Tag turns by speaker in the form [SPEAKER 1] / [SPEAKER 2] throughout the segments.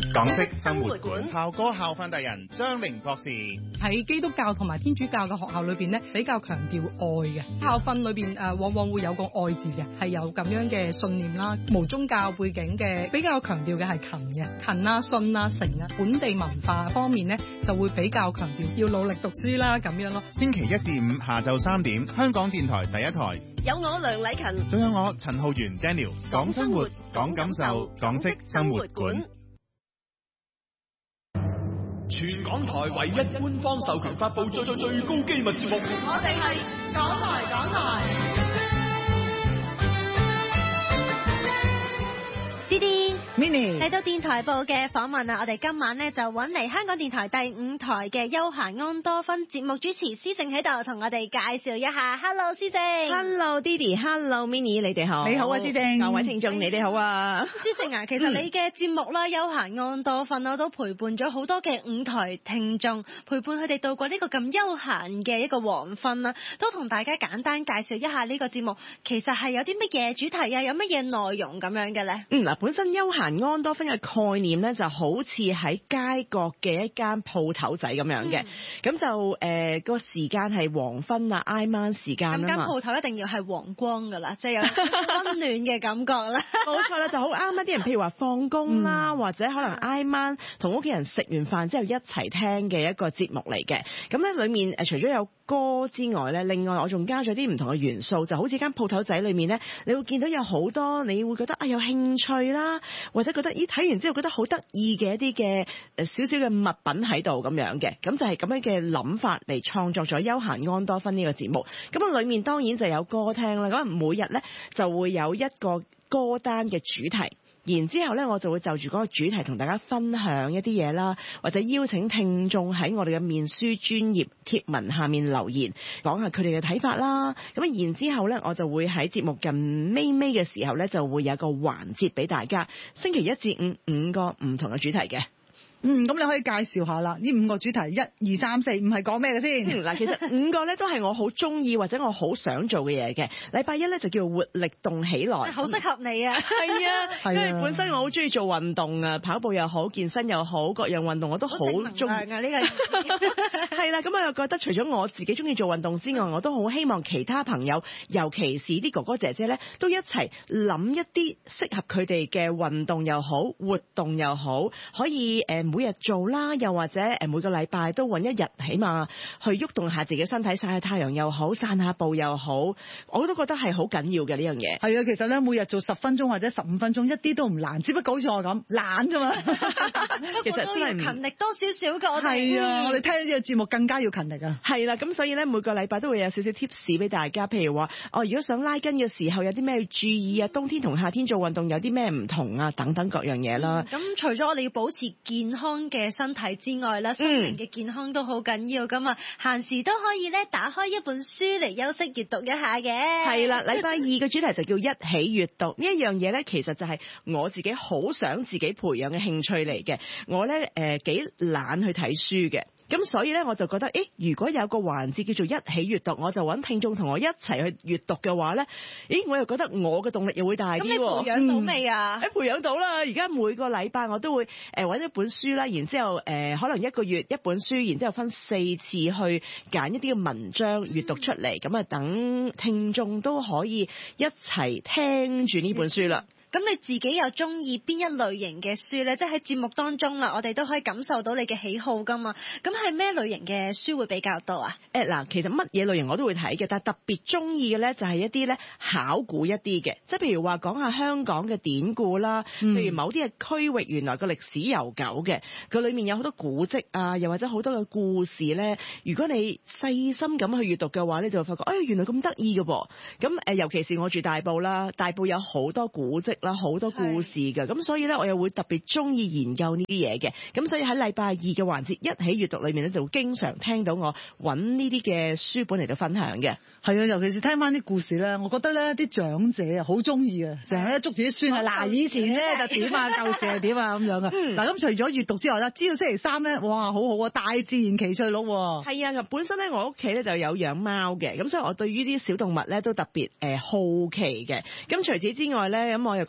[SPEAKER 1] 港式生活館校歌校訓達人張玲博士
[SPEAKER 2] 喺基督教同埋天主教嘅學校裏邊咧，比較強調愛嘅校訓裏邊往往會有個愛字嘅，係有咁樣嘅信念啦。無宗教背景嘅比較強調嘅係勤嘅，勤啊、信啊、誠啊。本地文化方面咧就會比較強調要努力讀書啦咁樣咯。
[SPEAKER 1] 星期一至五下晝3點，香港電台第一台
[SPEAKER 3] 有我梁禮勤，
[SPEAKER 1] 仲有我陳浩源 Daniel， 講生活，講感受，港式生活館。
[SPEAKER 4] 全港台唯一官方授權發布最高機密節目，
[SPEAKER 3] 我哋係港台。
[SPEAKER 5] Minnie 嚟到電台部嘅訪問啊！我哋今晚呢就揾嚟香港電台第5台嘅休閒安多芬節目主持施靜喺度，同我哋介紹一下。Hello， 施靜。
[SPEAKER 6] Hello Didi，Hello Minnie， 你哋好。
[SPEAKER 2] 你好啊，施靜。
[SPEAKER 6] 各位聽眾，你哋好啊。
[SPEAKER 5] 施靜啊，其實你嘅節目啦，休閒安多芬啊，都陪伴咗好多嘅5台聽眾，陪伴佢哋度過呢個咁休閒嘅一個黃昏啦，都同大家簡單介紹一下呢個節目，其實係有啲乜嘢主題啊，有乜嘢內容咁樣嘅咧？
[SPEAKER 6] 嗱，本身休閒安多芬嘅概念咧，就好似喺街角嘅一間鋪頭仔咁樣嘅，咁就個時間係黃昏啊，挨晚時間啊嘛。咁間
[SPEAKER 5] 鋪頭一定要係黃光噶啦，即係有溫暖嘅感覺啦。
[SPEAKER 6] 冇錯啦，就好啱一啲人，譬如話放工啦，或者可能挨晚同屋企人食完飯之後一齊聽嘅一個節目嚟嘅。咁咧裏面除咗有歌之外咧，另外我仲加咗啲唔同嘅元素，就好似間鋪頭仔裏面咧，你會見到有好多你會覺得有興趣啦，或者覺得睇完之後覺得好得意嘅一啲嘅少少嘅物品喺度咁樣嘅，咁就係咁樣嘅諗法嚟創作咗休閒安多芬呢個節目。咁啊裏面當然就有歌聽啦，咁每日咧就會有一個歌單嘅主題。然之後咧，我就會就住嗰個主題同大家分享一啲嘢啦，或者邀請聽眾喺我哋嘅面書專頁貼文下面留言，講下佢哋嘅睇法啦。咁然之後咧，我就會喺節目近尾嘅時候咧，就會有一個環節俾大家，星期一至五5個唔同嘅主題嘅。
[SPEAKER 2] 咁你可以介紹下啦，呢5個主題1、2、3、4，唔係講咩嘅先？
[SPEAKER 6] 嗱，其實5個咧都係我好中意或者我好想做嘅嘢嘅。禮拜一咧就叫活力動起來，
[SPEAKER 5] 好適合你啊！
[SPEAKER 6] 係啊，因為本身我好中意做運動啊，跑步又好，健身又好，各樣運動我都好中意啊！呢個係啦，咁我又覺得除咗我自己中意做運動之外，我都好希望其他朋友，尤其是啲哥哥姐姐咧，都一齊諗一啲適合佢哋嘅運動又好，活動又好，可以每日做啦，又或者每個禮拜都揾一日，起碼去喐動下自己身體，曬下太陽又好，散下步又好，我都覺得係好緊要嘅呢樣嘢。
[SPEAKER 2] 係啊，其實咧每日做10分鐘或者15分鐘，一啲都唔難，只不過好似我咁懶啫嘛。
[SPEAKER 5] 其實都要勤力多少少㗎。我哋
[SPEAKER 2] 係啊，我哋聽呢個節目更加要勤力啊。
[SPEAKER 6] 係啦，咁所以咧每個禮拜都會有少少 tips 俾大家，譬如話如果想拉筋嘅時候有啲咩要注意啊，冬天同夏天做運動有啲咩唔同啊，等等各樣嘢啦。
[SPEAKER 5] 咁除咗我哋要保持健康嘅身體之外啦，心靈嘅健康都好緊要噶嘛，閒時都可以咧打開一本書嚟休息閱讀一下嘅。
[SPEAKER 6] 係啦，禮拜2嘅主題就叫一起閱讀。呢一樣嘢咧，其實就係我自己好想自己培養嘅興趣嚟嘅。我咧幾懶去睇書嘅。咁所以咧，我就覺得，如果有個環節叫做一起閱讀，我就揾聽眾同我一齊去閱讀嘅話咧，我又覺得我嘅動力又會大啲。咁
[SPEAKER 5] 你培養到未啊？
[SPEAKER 6] 培養到啦！而家每個禮拜我都會揾一本書啦，然之後可能1個月一本書，然之後分4次去揀一啲嘅文章閱讀出嚟，咁啊等聽眾都可以一齊聽住呢本書啦。
[SPEAKER 5] 咁你自己又中意邊一類型嘅書呢？即係喺節目當中啦，我哋都可以感受到你嘅喜好噶嘛。咁係咩類型嘅書會比較多啊？
[SPEAKER 6] 嗱，其實乜嘢類型我都會睇嘅，但係特別中意嘅呢就係一啲呢考古一啲嘅，即係譬如話講下香港嘅典故啦，譬如某啲嘅區域原來個歷史悠久嘅，佢裏面有好多古蹟啊，又或者好多嘅故事呢。如果你細心咁去閱讀嘅話，你就會發覺，原來咁得意嘅噃。咁尤其是我住大埔啦，大埔有好多古蹟啦，好多故事嘅，咁所以咧我又會特別中意研究呢啲嘢嘅，咁所以喺禮拜2嘅環節一起閱讀裏面咧，就會經常聽到我揾呢啲嘅書本嚟到分享嘅。
[SPEAKER 2] 係啊，尤其是聽翻啲故事咧，我覺得咧啲長者啊好中意啊，成日咧捉住啲孫啊，嗱以前咧就點啊，舊時係點啊咁樣啊。嗱咁除咗閱讀之外咧，知道星期3咧，哇好好啊，大自然奇趣錄喎。
[SPEAKER 6] 係啊，本身咧我屋企咧就有養貓嘅，咁所以我對於啲小動物咧都特別好奇嘅。咁除此之外咧，咁我又覺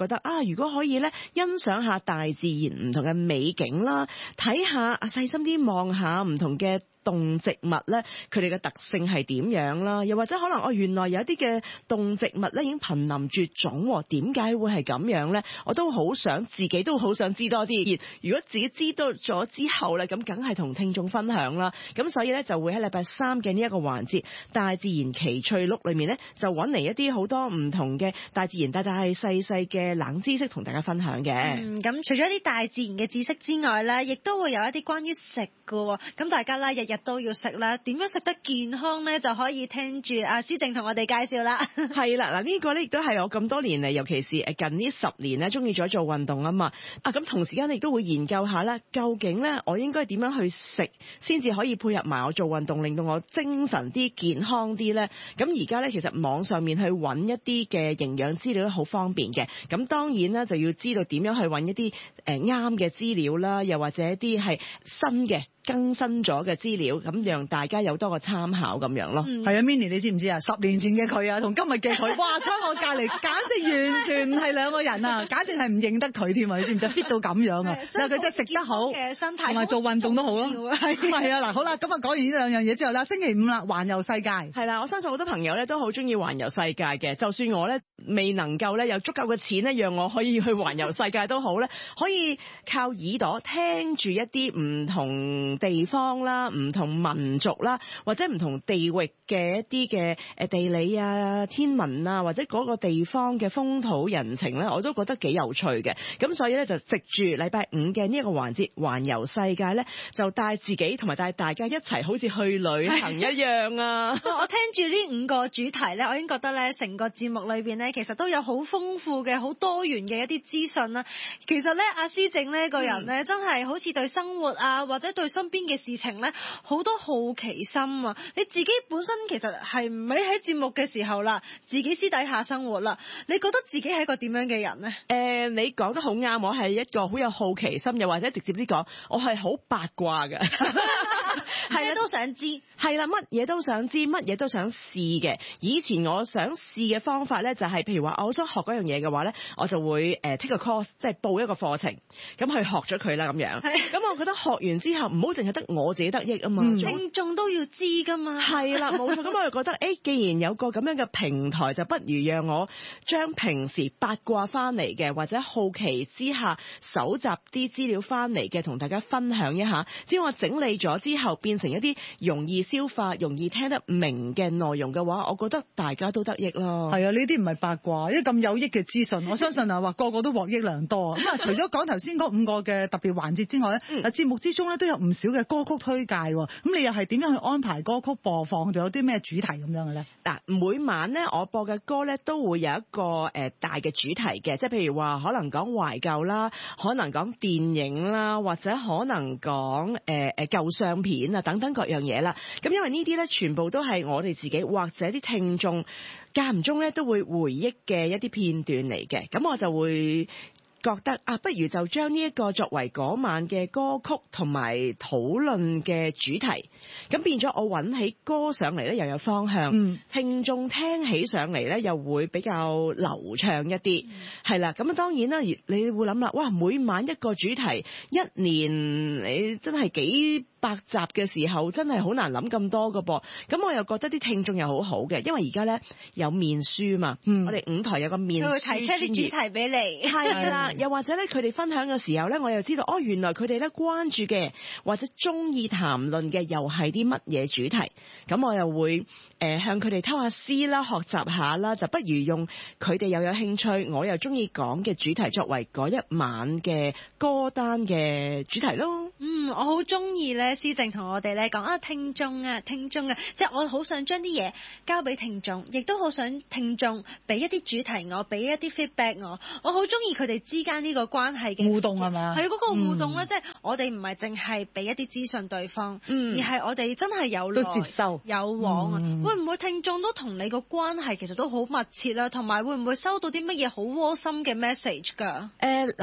[SPEAKER 6] 覺得啊，如果可以咧欣賞下大自然唔同嘅美景啦，睇下細心啲望下唔同嘅動植物咧，佢哋嘅特性係點樣啦？又或者可能原來有一啲嘅動植物咧已經瀕臨絕種，點解會係咁樣咧？我都好想自己都好想知多啲。而如果自己知道咗之後咧，咁梗係同聽眾分享啦。咁所以咧就會喺禮拜三嘅呢一個環節《大自然奇趣錄》裏面咧，就揾嚟一啲好多唔同嘅大自然大細細嘅冷知識同大家分享嘅。
[SPEAKER 5] 咁除咗啲大自然嘅知識之外咧，亦都會有一啲關於食嘅。咁大家咧日都要食啦，點樣食得健康咧？就可以聽住阿思靜同我哋介紹啦。係啦，
[SPEAKER 6] 嗱呢個咧亦都係我咁多年嚟，尤其是近呢10年咧，中意咗做運動啊嘛。咁同時間亦都會研究下啦，究竟咧我應該點樣去食，先至可以配合埋我做運動，令到我精神啲、健康啲咧。咁而家咧其實網上面去揾一啲嘅營養資料都好方便嘅。咁當然啦，就要知道點樣去揾一啲啱嘅資料啦，又或者一啲係新嘅更新咗嘅資料，咁讓大家有多個參考咁樣咯。
[SPEAKER 7] 係啊 Minnie 你知唔知啊？10年前嘅佢啊，同今日嘅佢，哇！坐我隔離，簡直完全唔係兩個人啊，簡直係唔認得佢添啊！你知唔知 fit 到咁樣啊？因為佢真係食得好嘅身體，同埋做運動都好咯。係啊，嗱好啦，咁啊講完呢兩樣嘢之後啦，星期五啦，環遊世界係啦，
[SPEAKER 6] 我相信好多朋友咧都好中意環遊世界嘅。就算我咧未能夠咧有足夠嘅錢咧，讓我可以去環遊世界都好咧，可以靠耳朵聽住一啲唔同地方啦、唔同民族啦，或者唔同地域嘅一啲嘅地理啊、天文啊，或者嗰個地方嘅風土人情咧，我都覺得幾有趣嘅。咁所以咧就藉住禮拜五嘅呢一個環節環遊世界咧，就帶自己同埋帶大家一齊好似去旅行一樣啊！
[SPEAKER 5] 我聽住呢5個主題咧，我已經覺得咧成個節目裏邊咧，其實都有好豐富嘅、好多元嘅一啲資訊啦。其實咧，阿思靜呢個人咧，真係好似對生活啊，或者對身邊嘅事情咧，好多好奇心啊！你自己本身其實係唔係喺節目嘅時候啦，自己私底下生活啦，你覺得自己係一個點樣嘅人呢？
[SPEAKER 6] 你講得好啱，我係一個好有好奇心，又或者直接啲講，我係好八卦嘅，係啦，
[SPEAKER 5] 都想知，
[SPEAKER 6] 係啦，乜嘢都想知，乜嘢都想試嘅。以前我想試嘅方法咧，就係譬如話，我想學嗰樣嘢嘅話咧，我就會take a course，即係報一個課程，咁去學咗佢啦咁樣。咁我覺得學完之後，唔好淨係得我自己得益啊嘛，
[SPEAKER 5] 聽眾都要知噶嘛。
[SPEAKER 6] 係啦，冇錯。咁我就覺得，既然有個咁樣嘅平台，就不如讓我將平時八卦翻嚟嘅，或者好奇之下搜集啲資料翻嚟嘅，同大家分享一下。只要我整理咗之後，變成一啲容易消化、容易聽得明嘅內容嘅話，我覺得大家都得益咯。
[SPEAKER 7] 係啊，呢啲唔係八卦，因為咁有益嘅資訊，我相信啊話個個都獲益良多。咁啊，除咗講頭先嗰5個嘅特別環節之外咧，節目之中咧都有唔少嘅歌曲推介。咁你又係點樣去安排歌曲播放？仲有啲咩主題咁樣嘅咧？
[SPEAKER 6] 嗱，每晚咧我播嘅歌咧都會有一個大嘅主題嘅，即係譬如話可能講懷舊啦，可能講電影啦，或者可能講舊相片啊等等各樣嘢啦。咁因為呢啲咧全部都係我哋自己或者啲聽眾間唔中咧都會回憶嘅一啲片段嚟嘅，咁我就會覺得不如就將呢一個作為嗰晚嘅歌曲同埋討論嘅主題，咁變咗我揾起歌上嚟咧又有方向，聽眾聽起上嚟咧又會比較流暢一啲，係啦。咁當然啦，你會諗啦，哇，每晚一個主題，一年你真係幾百集嘅時候，真係好難諗咁多㗎噃。咁我又覺得啲聽眾又好好嘅，因為而家咧有面書嘛，我哋5台有個面書，
[SPEAKER 5] 佢會提出啲主題俾你，
[SPEAKER 6] 係啦。又或者咧，佢哋分享嘅時候咧，我又知道原來佢哋咧關注嘅或者中意談論嘅又係啲乜嘢主題，咁我又會向佢哋偷下師啦，學習下啦，就不如用佢哋又有興趣，我又中意講嘅主題作為嗰一晚嘅歌單嘅主題咯。
[SPEAKER 5] 我好中意咧，思靜同我哋咧講聽眾啊，即係我好想將啲嘢交俾聽眾，亦都好想聽眾俾一啲主題我，俾一啲 feedback 我好中意佢哋之間呢個關係嘅
[SPEAKER 7] 互動係咪啊？
[SPEAKER 5] 係嗰個互動咧，即係我哋唔係淨係俾一啲資訊對方，而係我哋真係有來
[SPEAKER 7] 都接收
[SPEAKER 5] 有往啊！會唔會聽眾都同你個關係其實都好密切啦？同埋會唔會收到啲乜嘢好窩心嘅 message 㗎？
[SPEAKER 6] 嗱。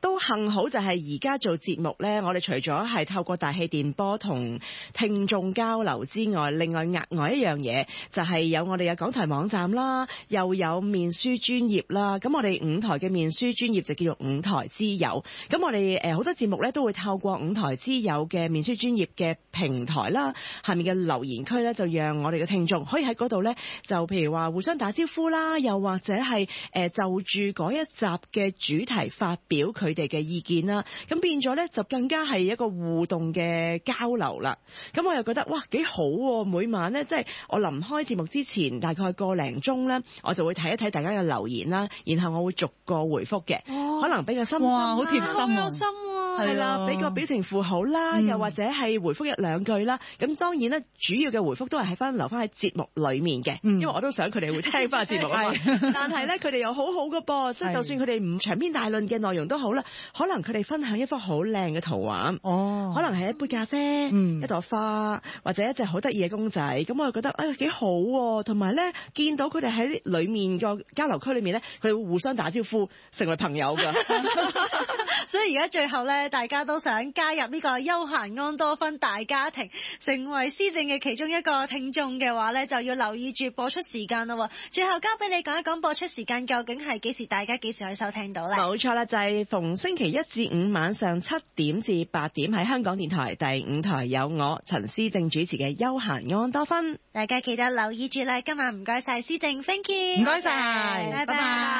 [SPEAKER 6] 都幸好就係而家做節目咧，我哋除咗係透過大氣電波同聽眾交流之外，另外額外一樣嘢就係有我哋嘅港台網站啦，又有面書專頁啦。咁我哋5台嘅面書專頁就叫做5台之友。咁我哋好多節目咧都會透過5台之友嘅面書專頁嘅平台啦，下面嘅留言區咧就讓我哋嘅聽眾可以喺嗰度咧就譬如話互相打招呼啦，又或者係就住嗰一集嘅主題發表佢哋嘅意見啦。咁變咗咧就更加係一個互動嘅交流啦。咁我又覺得哇幾好喎！每晚咧即係我臨開節目之前大概個零鐘咧，我就會睇一睇大家嘅留言啦，然後我會逐個回覆嘅，可能俾個心，
[SPEAKER 7] 哇好貼心啊，
[SPEAKER 6] 係啦，俾個表情符號啦，又或者係回覆1、2句啦。咁當然咧，主要嘅回覆都係留翻喺節目裡面嘅，因為我都想佢哋會聽翻節目啊嘛。但係咧，佢哋又好好嘅噃，即係就算佢哋唔長篇大論嘅內容都好啦，可能佢哋分享一幅好靚嘅圖畫，可能係一杯咖啡、一朵花，或者一隻好得意嘅公仔。咁我就覺得幾好喎。同埋咧，見到佢哋喺裡面個交流區裏面咧，佢哋會互相打招呼，成為朋友㗎。
[SPEAKER 5] 所以而家最後咧，大家都想加入呢個休閒安多芬大家庭，成為施政嘅其中一個聽眾嘅話咧，就要留意住播出時間咯。最後交俾你講一講播出時間究竟係幾時，大家幾時可以收聽到咧？
[SPEAKER 6] 冇錯啦，就係逢星期1至5晚上7點至8點喺香港電台第5台有我陳思正主持嘅休閒安多芬，
[SPEAKER 5] 大家記得留意住啦。今晚唔該晒施政 ，thank you，
[SPEAKER 7] 唔該晒，
[SPEAKER 5] 拜拜。